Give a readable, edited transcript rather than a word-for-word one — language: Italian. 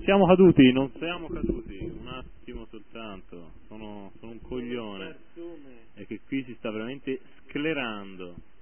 siamo caduti, non siamo caduti, un attimo soltanto, sono un coglione, è che qui si sta veramente sclerando.